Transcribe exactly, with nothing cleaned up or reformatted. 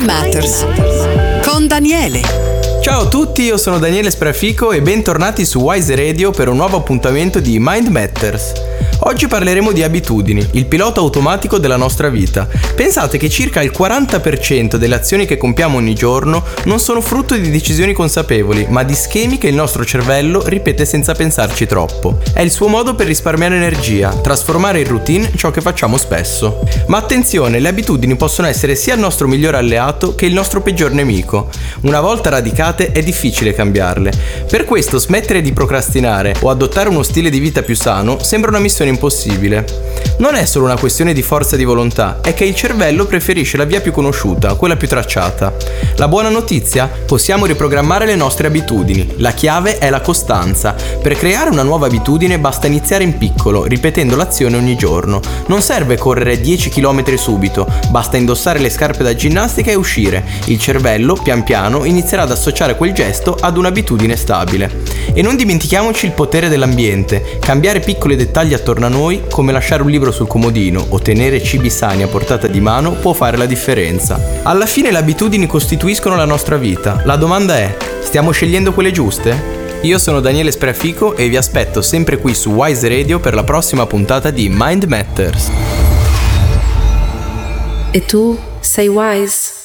Matters con Daniele. Ciao a tutti, io sono Daniele Spreafico e bentornati su Wise Radio per un nuovo appuntamento di Mind Matters. Oggi parleremo di abitudini, il pilota automatico della nostra vita. Pensate che circa il quaranta per cento delle azioni che compiamo ogni giorno non sono frutto di decisioni consapevoli, ma di schemi che il nostro cervello ripete senza pensarci troppo. È il suo modo per risparmiare energia, trasformare in routine ciò che facciamo spesso. Ma attenzione, le abitudini possono essere sia il nostro migliore alleato che il nostro peggior nemico. Una volta radicate è difficile cambiarle. Per questo smettere di procrastinare o adottare uno stile di vita più sano sembra una missione impossibile. Non è solo una questione di forza di volontà, è che il cervello preferisce la via più conosciuta, quella più tracciata. La buona notizia? Possiamo riprogrammare le nostre abitudini. La chiave è la costanza. Per creare una nuova abitudine basta iniziare in piccolo, ripetendo l'azione ogni giorno. Non serve correre dieci chilometri subito, basta indossare le scarpe da ginnastica e uscire. Il cervello, pian piano, inizierà ad associare quel gesto ad un'abitudine stabile. E non dimentichiamoci il potere dell'ambiente. Cambiare piccoli dettagli attorno a noi, come lasciare un libro sul comodino o tenere cibi sani a portata di mano, può fare la differenza. Alla fine le abitudini costituiscono la nostra vita. La domanda è: stiamo scegliendo quelle giuste? Io sono Daniele Spreafico e vi aspetto sempre qui su Wise Radio per la prossima puntata di Mind Matters. E tu sei wise?